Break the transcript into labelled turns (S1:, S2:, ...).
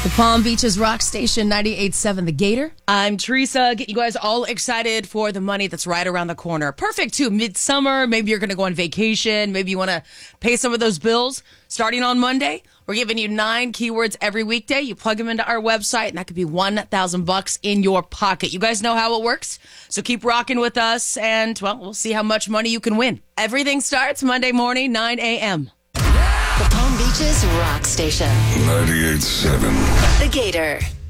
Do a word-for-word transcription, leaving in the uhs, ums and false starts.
S1: The Palm Beaches Rock Station ninety-eight point seven, The Gator.
S2: I'm Teresa. Get you guys all excited for the money that's right around the corner. Perfect, too. Midsummer. Maybe you're going to go on vacation. Maybe you want to pay some of those bills. Starting on Monday, we're giving you nine keywords every weekday. You plug them into our website, and that could be one thousand bucks in your pocket. You guys know how it works, so keep rocking with us, and, well, we'll see how much money you can win. Everything starts Monday morning, nine a.m.
S3: The Palm Beaches Rock Station.
S4: ninety-eight point seven.
S3: The Gator.